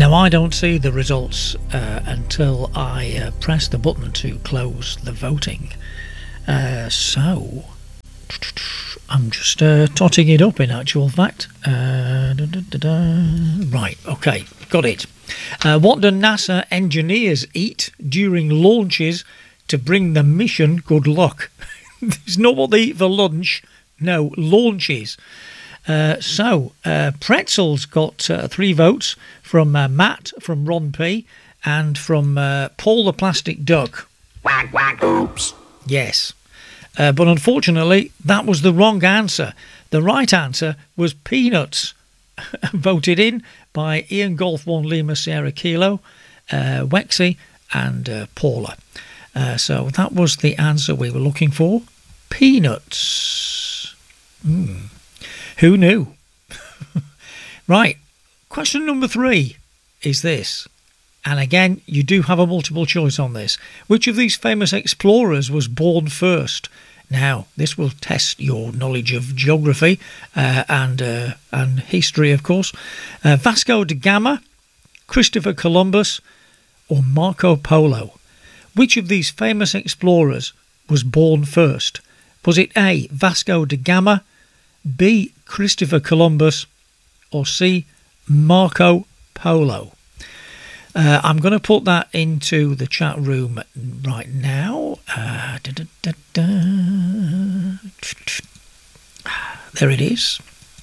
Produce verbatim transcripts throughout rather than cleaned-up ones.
Now, I don't see the results uh, until I uh, press the button to close the voting. Uh, so, I'm just uh, totting it up in actual fact. Uh, da, da, da, da. Right, okay, got it. Uh, what do NASA engineers eat during launches to bring the mission good luck? It's not what they eat for lunch. No, launches. Uh, so, uh, Pretzels got uh, three votes from uh, Matt, from Ron P, and from uh, Paul the Plastic Duck. Quack, quack, oops. Yes. Uh, but unfortunately, that was the wrong answer. The right answer was peanuts. Voted in by Ian Golf one Lima Sierra Kilo, uh, Wexy, and uh, Paula. Uh, so that was the answer we were looking for. Peanuts. Mm. Who knew? Right. Question number three is this. And again, you do have a multiple choice on this. Which of these famous explorers was born first? Now, this will test your knowledge of geography uh, and uh, and history, of course. Uh, Vasco da Gama, Christopher Columbus, or Marco Polo? Which of these famous explorers was born first? Was it A, Vasco da Gama, B, Christopher Columbus, or C, Marco Polo? Uh, I'm going to put that into the chat room right now. Uh, da, da, da, da. There it is.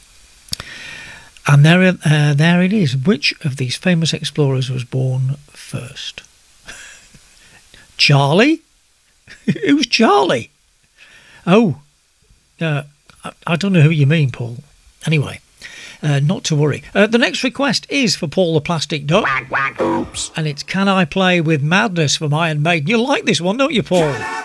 And there, uh, there it is. Which of these famous explorers was born first? Charlie? Who's Charlie? Oh, uh, I, I don't know who you mean, Paul. Anyway. Uh, not to worry. Uh, the next request is for Paul the Plastic Duck. Quack, quack, oops. And it's Can I Play with Madness from Iron Maiden. You like this one, don't you, Paul?